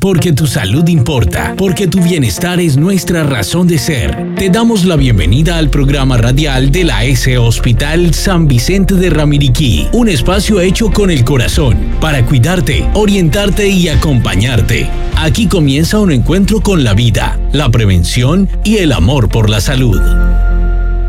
Porque tu salud importa, porque tu bienestar es nuestra razón de ser. Te damos la bienvenida al programa radial de la S Hospital San Vicente de Ramiriquí, un espacio hecho con el corazón para cuidarte, orientarte y acompañarte. Aquí comienza un encuentro con la vida, la prevención y el amor por la salud.